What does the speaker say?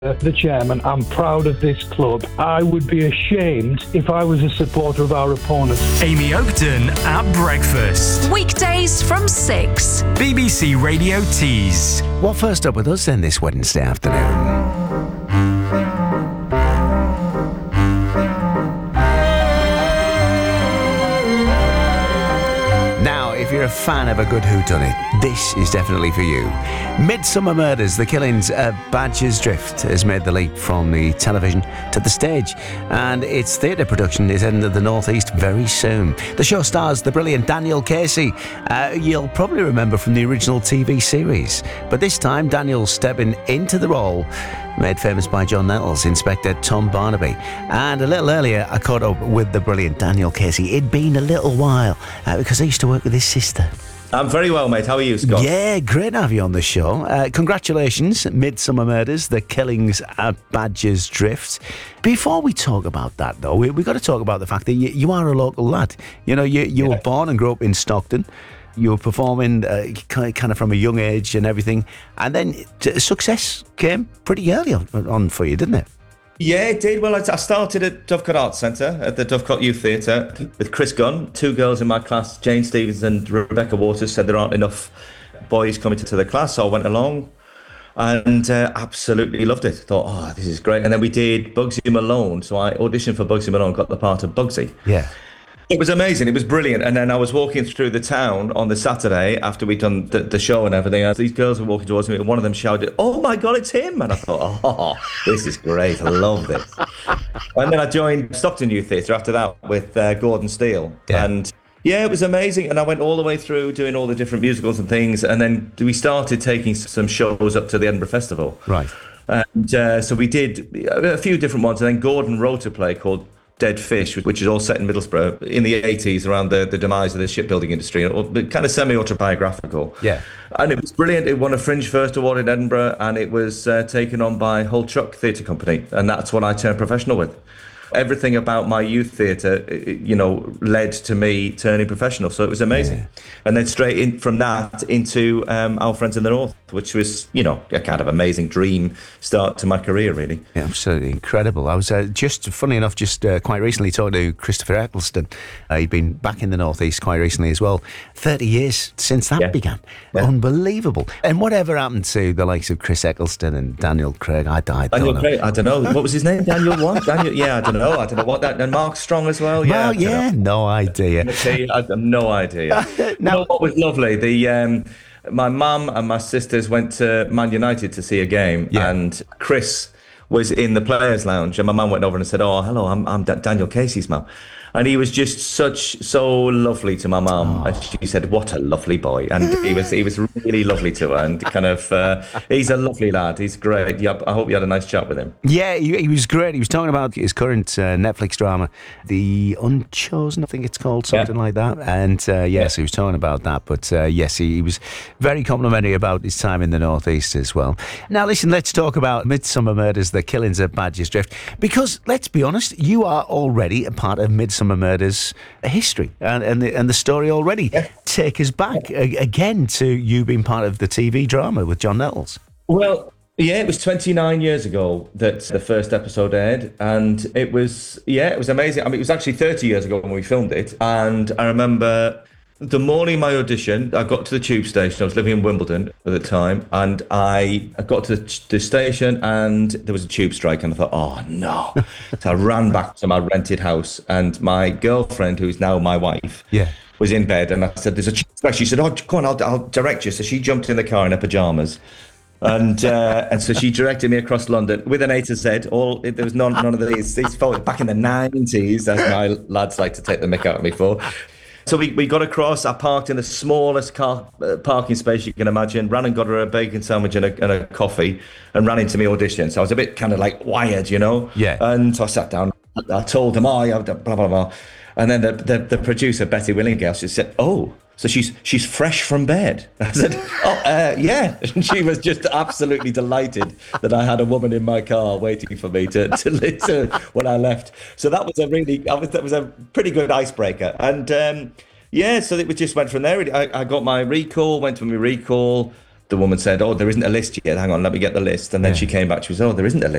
the chairman, I'm proud of this club. I would be ashamed if I was a supporter of our opponents. Amy Oakton at breakfast. Weekdays from 6. BBC Radio Tees. Well, first up with us then this Wednesday afternoon. If you're a fan of a good whodunit, this is definitely for you. Midsummer Murders, The Killings of Badger's Drift has made the leap from the television to the stage, and its theatre production is heading to the northeast very soon. The show stars the brilliant Daniel Casey. You'll probably remember from the original TV series, but this time Daniel's stepping into the role made famous by John Nettles, Inspector Tom Barnaby. And a little earlier, I caught up with the brilliant Daniel Casey. It'd been a little while because I used to work with his sister. I'm very well, mate. How are you, Scott? Yeah, great to have you on the show. Congratulations, Midsummer Murders, The Killings at Badger's Drift. Before we talk about that, though, we've got to talk about the fact that you are a local lad. You know, you were born and grew up in Stockton. You were performing kind of from a young age and everything. And then success came pretty early on for you, didn't it? Yeah, it did. Well, I started at Dovecot Arts Centre, at the Dovecot Youth Theatre, with Chris Gunn. 2 girls in my class, Jane Stevens and Rebecca Waters, said there aren't enough boys coming to the class, so I went along and absolutely loved it. Thought, oh, this is great. And then we did Bugsy Malone, so I auditioned for Bugsy Malone, got the part of Bugsy. Yeah. It was amazing. It was brilliant. And then I was walking through the town on the Saturday after we'd done the show and everything. As these girls were walking towards me, and one of them shouted, "Oh my God, it's him!" And I thought, oh, this is great. I love this. And then I joined Stockton Youth Theatre after that with Gordon Steele. Yeah. And yeah, it was amazing. And I went all the way through doing all the different musicals and things. And then we started taking some shows up to the Edinburgh Festival. Right. And so we did a few different ones. And then Gordon wrote a play called Dead Fish, which is all set in Middlesbrough in the 80s around the demise of the shipbuilding industry, kind of semi-autobiographical. Yeah. And it was brilliant. It won a Fringe First Award in Edinburgh, and it was taken on by Hull Truck Theatre Company, and that's what I turned professional with. Everything about my youth theatre, led to me turning professional. So it was amazing. Yeah. And then straight in from that into Our Friends in the North, which was, a kind of amazing dream start to my career, really. Yeah, absolutely incredible. I was funny enough, quite recently talking to Christopher Eccleston. He'd been back in the Northeast quite recently as well. 30 years since that began. Yeah. Unbelievable. And whatever happened to the likes of Chris Eccleston and Daniel Craig? I don't know. What was his name? Daniel what? I don't know. I don't know what that. And Mark Strong as well. Yeah, no idea. I have no idea. Now, what was lovely? My mum and my sisters went to Man United to see a game, and Chris was in the players' lounge, and my mum went over and said, "Oh, hello, I'm Daniel Casey's mum." And he was just so lovely to my mum. And she said, "What a lovely boy." And he was really lovely to her, and kind of, he's a lovely lad. He's great. Yeah, I hope you had a nice chat with him. Yeah, he was great. He was talking about his current Netflix drama, The Unchosen, I think it's called, something like that. And yes, he was talking about that. But yes, he was very complimentary about his time in the Northeast as well. Now listen, let's talk about Midsummer Murders, The Killings at Badger's Drift. Because let's be honest, you are already a part of Midsummer Murders history and the story already. Yeah. Take us back again to you being part of the TV drama with John Nettles. Well, yeah, it was 29 years ago that the first episode aired, and it was amazing. I mean, it was actually 30 years ago when we filmed it, and I remember the morning of my audition, I got to the tube station. I was living in Wimbledon at the time, and I got to the station and there was a tube strike, and I thought, oh no. So I ran back to my rented house, and my girlfriend, who is now my wife, was in bed, and I said, there's a tube strike. She said, oh, go on, I'll direct you. So she jumped in the car in her pajamas. And so she directed me across London with an A to Z. There was none of these photos back in the 90s, as my lads like to take the mick out of me for. So we got across. I parked in the smallest car parking space you can imagine, ran and got her a bacon sandwich and a coffee, and ran into my audition. So I was a bit kind of like wired, Yeah. And so I sat down. I told them, blah, blah, blah. And then the producer, Betty Willingale, she said, oh, so she's fresh from bed. I said, yeah. And she was just absolutely delighted that I had a woman in my car waiting for me to listen when I left. So that was a pretty good icebreaker. And so it just went from there. I got my recall, went to my recall. The woman said, oh, there isn't a list yet. Hang on, let me get the list. And then she came back. She was, oh, there isn't a list.